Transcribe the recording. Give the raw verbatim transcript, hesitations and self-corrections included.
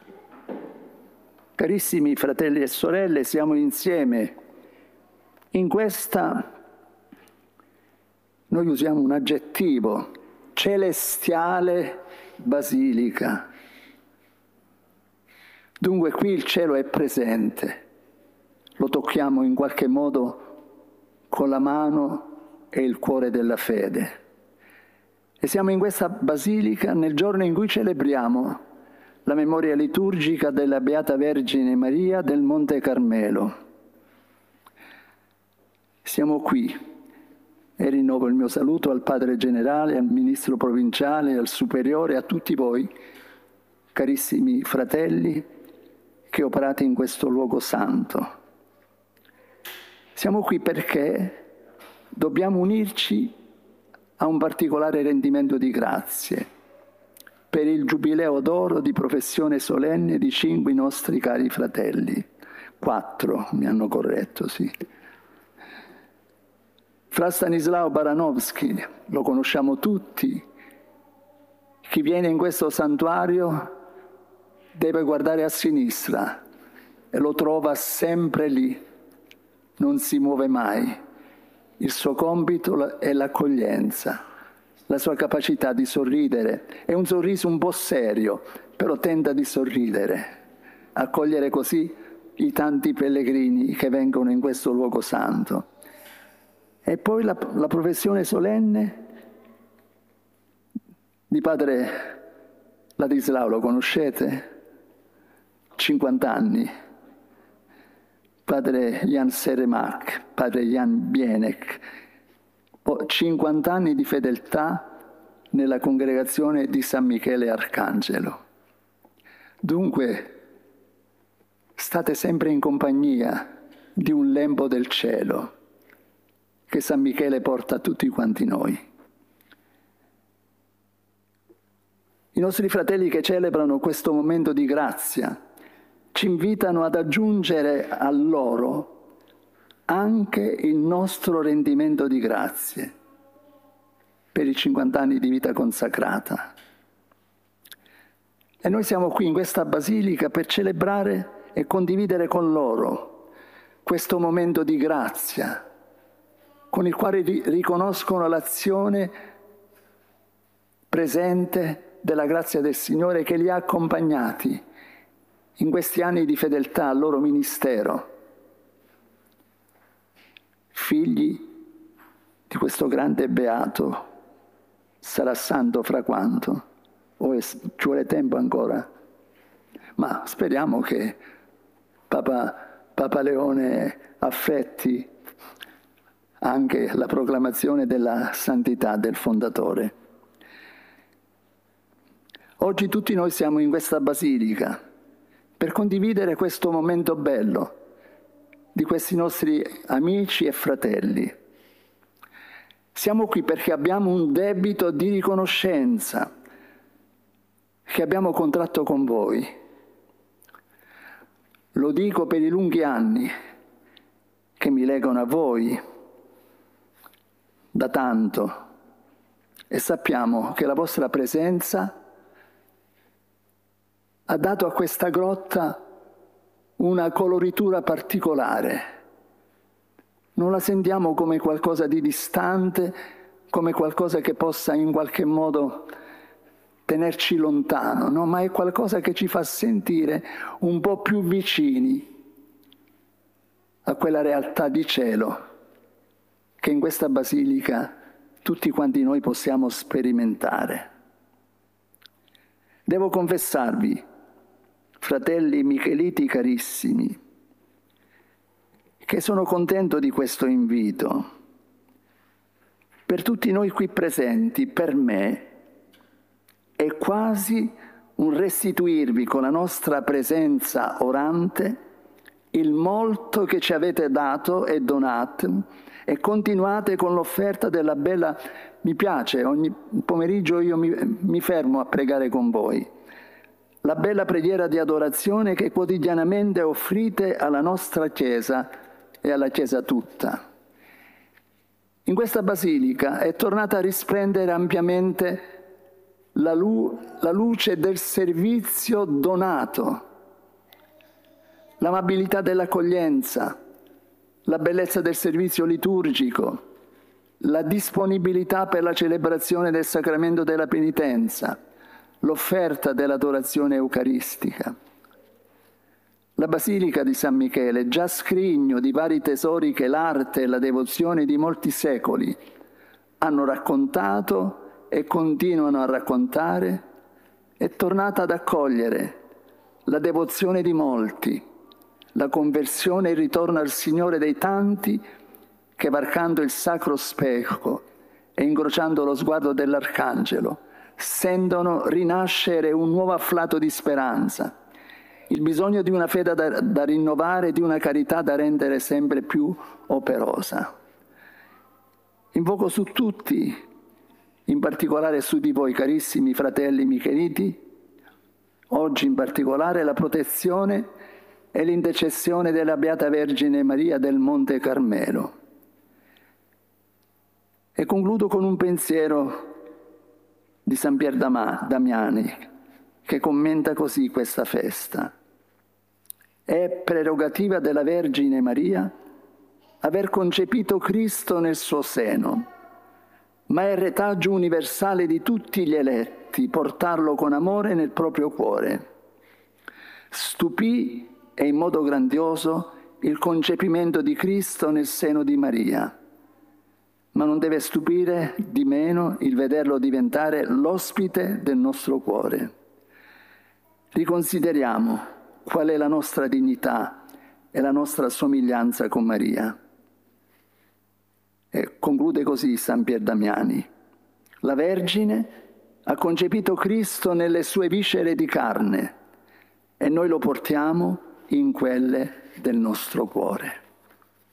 Carissimi fratelli e sorelle, siamo insieme in questa, noi usiamo un aggettivo, celestiale basilica. Dunque qui il cielo è presente, lo tocchiamo in qualche modo con la mano e il cuore della fede. E siamo in questa basilica nel giorno in cui celebriamo la memoria liturgica della Beata Vergine Maria del Monte Carmelo. Siamo qui e rinnovo il mio saluto al Padre Generale, al Ministro Provinciale, al Superiore, a tutti voi, carissimi fratelli, che operate in questo luogo santo. Siamo qui perché dobbiamo unirci a un particolare rendimento di grazie per il Giubileo d'oro di professione solenne di cinque nostri cari fratelli. Quattro, mi hanno corretto, sì. Fra Stanislao Baranovsky, lo conosciamo tutti. Chi viene in questo santuario deve guardare a sinistra e lo trova sempre lì, non si muove mai. Il suo compito è l'accoglienza, la sua capacità di sorridere. È un sorriso un po' serio, però tenta di sorridere, accogliere così i tanti pellegrini che vengono in questo luogo santo. E poi la, la professione solenne di padre Ladislao, lo conoscete? cinquanta anni. Padre Jan Seremark, padre Jan Bienek, cinquanta anni di fedeltà nella congregazione di San Michele Arcangelo. Dunque, state sempre in compagnia di un lembo del cielo che San Michele porta a tutti quanti noi. I nostri fratelli che celebrano questo momento di grazia ci invitano ad aggiungere a loro anche il nostro rendimento di grazie per i cinquanta anni di vita consacrata. E noi siamo qui in questa basilica per celebrare e condividere con loro questo momento di grazia, con il quale riconoscono l'azione presente della grazia del Signore che li ha accompagnati in questi anni di fedeltà al loro ministero, figli di questo grande beato. Sarà santo fra quanto? O è, ci vuole tempo ancora? Ma speriamo che Papa, Papa Leone affetti anche la proclamazione della santità del fondatore. Oggi tutti noi siamo in questa basilica per condividere questo momento bello di questi nostri amici e fratelli. Siamo qui perché abbiamo un debito di riconoscenza che abbiamo contratto con voi. Lo dico per i lunghi anni che mi legano a voi da tanto e sappiamo che la vostra presenza ha dato a questa grotta una coloritura particolare. Non la sentiamo come qualcosa di distante, come qualcosa che possa in qualche modo tenerci lontano, no? Ma è qualcosa che ci fa sentire un po' più vicini a quella realtà di cielo che in questa basilica tutti quanti noi possiamo sperimentare. Devo confessarvi, fratelli micheliti carissimi, che sono contento di questo invito. Per tutti noi qui presenti, per me, è quasi un restituirvi con la nostra presenza orante il molto che ci avete dato e donato, e continuate con l'offerta della bella. Mi piace, ogni pomeriggio io mi, mi fermo a pregare con voi. La bella preghiera di adorazione che quotidianamente offrite alla nostra Chiesa e alla Chiesa tutta. In questa basilica è tornata a risplendere ampiamente la, lu- la luce del servizio donato, l'amabilità dell'accoglienza, la bellezza del servizio liturgico, la disponibilità per la celebrazione del sacramento della penitenza, l'offerta dell'adorazione eucaristica. La Basilica di San Michele, già scrigno di vari tesori che l'arte e la devozione di molti secoli hanno raccontato e continuano a raccontare, è tornata ad accogliere la devozione di molti, la conversione e il ritorno al Signore dei tanti che, varcando il sacro specchio e incrociando lo sguardo dell'Arcangelo, sentono rinascere un nuovo afflato di speranza, il bisogno di una fede da, da rinnovare, di una carità da rendere sempre più operosa. Invoco su tutti, in particolare su di voi, carissimi fratelli micheliti, oggi in particolare la protezione e l'intercessione della Beata Vergine Maria del Monte Carmelo. E concludo con un pensiero di San Pier Damiani, che commenta così questa festa. È prerogativa della Vergine Maria aver concepito Cristo nel suo seno, ma è retaggio universale di tutti gli eletti portarlo con amore nel proprio cuore. Stupì e in modo grandioso il concepimento di Cristo nel seno di Maria, ma non deve stupire di meno il vederlo diventare l'ospite del nostro cuore. Riconsideriamo qual è la nostra dignità e la nostra somiglianza con Maria. E conclude così San Pier Damiani: la Vergine ha concepito Cristo nelle sue viscere di carne e noi lo portiamo in quelle del nostro cuore.